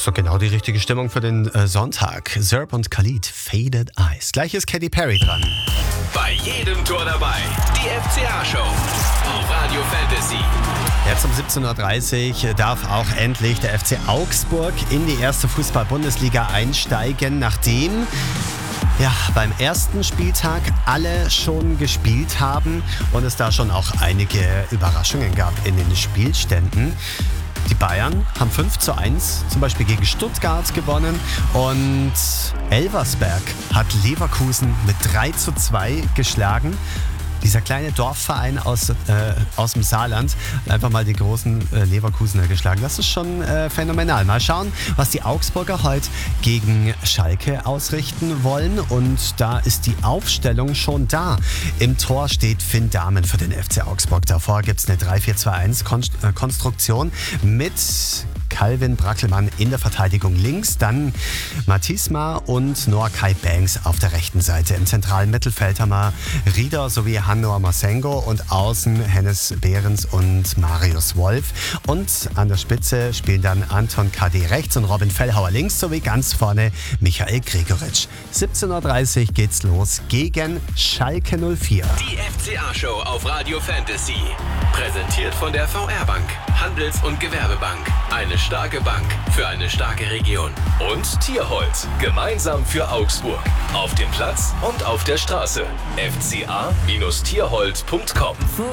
ist doch genau die richtige Stimmung für den Sonntag. Zerb und Khalid, Faded Eyes. Gleich ist Katy Perry dran. Bei jedem Tor dabei, die FCA-Show auf Radio Fantasy. Jetzt um 17.30 Uhr darf auch endlich der FC Augsburg in die erste Fußball-Bundesliga einsteigen, nachdem beim ersten Spieltag alle schon gespielt haben und es da schon auch einige Überraschungen gab in den Spielständen. Die Bayern haben 5:1 zum Beispiel gegen Stuttgart gewonnen und Elversberg hat Leverkusen mit 3:2 geschlagen. Dieser kleine Dorfverein aus dem Saarland hat einfach mal die großen Leverkusener geschlagen. Das ist schon phänomenal. Mal schauen, was die Augsburger heute gegen Schalke ausrichten wollen. Und da ist die Aufstellung schon da. Im Tor steht Finn Dahmen für den FC Augsburg. Davor gibt es eine 3-4-2-1-Konstruktion mit Calvin Brackelmann in der Verteidigung links, dann Matisma und Noah Kai Banks auf der rechten Seite. Im zentralen Mittelfeld haben wir Rieder sowie Hannoa Masengo und außen Hennes Behrens und Marius Wolf. Und an der Spitze spielen dann Anton KD rechts und Robin Fellhauer links sowie ganz vorne Michael Gregoritsch. 17.30 Uhr geht's los gegen Schalke 04. Die FCA-Show auf Radio Fantasy. Präsentiert von der VR-Bank, Handels- und Gewerbebank. Eine starke Bank für eine starke Region. Und Tierholz, gemeinsam für Augsburg. Auf dem Platz und auf der Straße. fca-tierholz.com